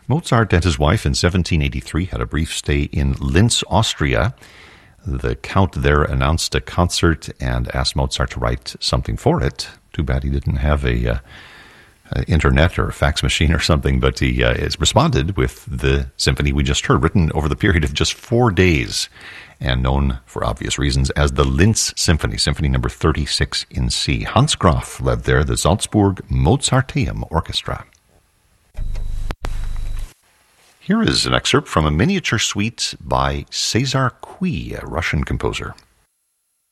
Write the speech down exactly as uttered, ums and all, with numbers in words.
Mozart and his wife in seventeen eighty-three had a brief stay in Linz, Austria. The Count there announced a concert and asked Mozart to write something for it. Too bad he didn't have a, uh, a internet or a fax machine or something, but he uh, has responded with the symphony we just heard, written over the period of just four days and known for obvious reasons as the Linz Symphony, Symphony number thirty-six in C. Hans Graf led there the Salzburg Mozarteum Orchestra. Here is an excerpt from a miniature suite by Cesar Cui, a Russian composer.